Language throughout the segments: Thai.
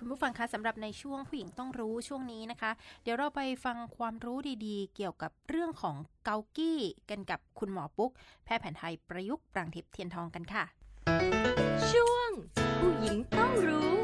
คุณผู้ฟังคะสำหรับในช่วงผู้หญิงต้องรู้ช่วงนี้นะคะเดี๋ยวเราไปฟังความรู้ดีๆเกี่ยวกับเรื่องของเกากี้กันกับคุณหมอปุ๊กแพทย์แผนไทยประยุกต์ปรางทิพย์เทียนทองกันค่ะช่วงผู้หญิงต้องรู้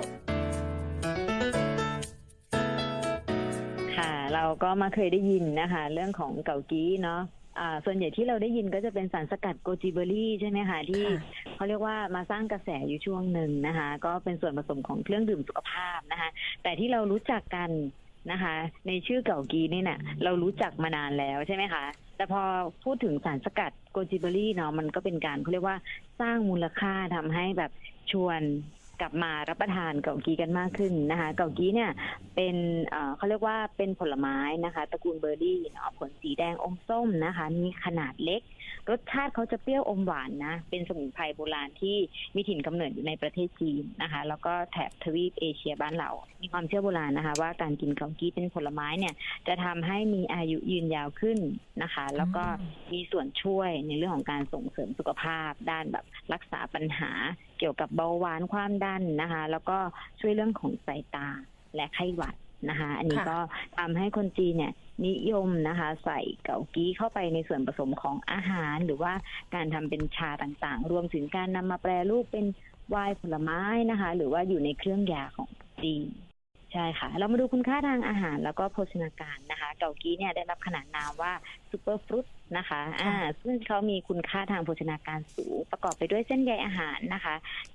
ค่ะเราก็มาเคยได้ยินนะคะเรื่องของเกากี้เนาะส่วนใหญ่ที่เราได้ยินก็จะเป็นสารสกัดโกจิเบอรี่ใช่ไหมคะที่เขาเรียกว่ามาสร้างกระแสอยู่ช่วงหนึ่งนะคะก็เป็นส่วนผสมของเครื่องดื่มสุขภาพนะคะแต่ที่เรารู้จักกันนะคะในชื่อเกากี้นี่เนี่ยเรารู้จักมานานแล้วใช่ไหมคะแต่พอพูดถึงสารสกัดโกจิเบอรี่เนาะมันก็เป็นการเขาเรียกว่าสร้างมูลค่าทำให้แบบชวนกลับมารับประทานเกากี้กันมากขึ้นนะคะเกากี้เนี่ยเป็นเขาเรียกว่าเป็นผลไม้นะคะตระกูลเบอร์รี่เนาะผลสีแดงอมส้มนะคะมีขนาดเล็กรสชาติเขาจะเปรี้ยวอมหวานนะเป็นสมุนไพรโบราณที่มีถิ่นกำเนิดอยู่ในประเทศจีนนะคะแล้วก็แถบทวีปเอเชียบ้านเรามีความเชื่อโบราณนะคะว่าการกินเกากี้เป็นผลไม้เนี่ยจะทำให้มีอายุยืนยาวขึ้นนะคะแล้วก็มีส่วนช่วยในเรื่องของการส่งเสริมสุขภาพด้านแบบรักษาปัญหาเกี่ยวกับเบาหวานความดันนะคะแล้วก็ช่วยเรื่องของสายตาและไข้หวัดนะคะอันนี้ก็ทำให้คนจีนเนี่ยนิยมนะคะใส่เกากี้เข้าไปในส่วนผสมของอาหารหรือว่าการทำเป็นชาต่างๆรวมถึงการนำมาแปรรูปเป็นไวน์ผลไม้นะคะหรือว่าอยู่ในเครื่องยาของจีนใช่ค่ะเรามาดูคุณค่าทางอาหารแล้วก็โภชนาการนะคะเกากี้เนี่ยได้รับขนานนามว่าซูเปอร์ฟรุตนะคะซึ่งเขามีคุณค่าทางโภชนาการสูงประกอบไปด้วยเส้นใยอาหารนะคะ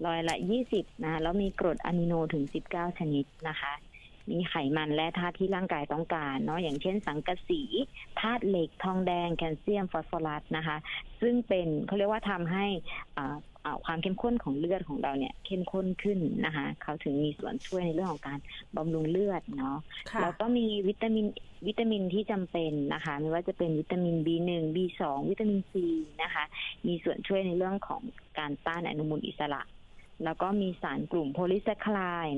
20%นะแล้วมีกรดอะมิโนถึง19ชนิดนะคะมีไขมันและธาตุที่ร่างกายต้องการเนาะอย่างเช่นสังกะสีธาตุเหล็กทองแดงแคลเซียมฟอสฟอรัสนะคะซึ่งเป็นเขาเรียกว่าทำให้ความเข้มข้นของเลือดของเราเนี่ยเข้มข้นขึ้นนะคะเขาถึงมีส่วนช่วยในเรื่องของการบำรุงเลือดเนาะแล้วก็มีวิตามินที่จำเป็นนะคะไม่ว่าจะเป็นวิตามิน B1 B2 วิตามิน C นะคะมีส่วนช่วยในเรื่องของการต้านอนุมูลอิสระแล้วก็มีสารกลุ่มโพลีแซคคาไรด์